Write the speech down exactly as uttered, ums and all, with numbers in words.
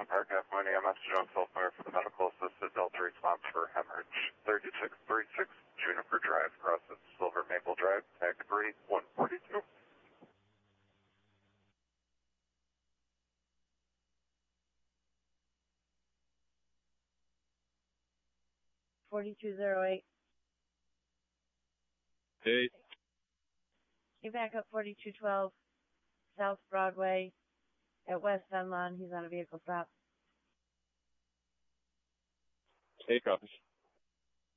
Park Avenue, a message on cell fire for the medical assisted Delta response for hemorrhage. thirty-six thirty-six Juniper Drive, crosses Silver Maple Drive, tag debris one forty-two. forty-two oh eight. Hey. He back up forty-two twelve, South Broadway, at West Dunlawn. He's on a vehicle stop. Hey, copy.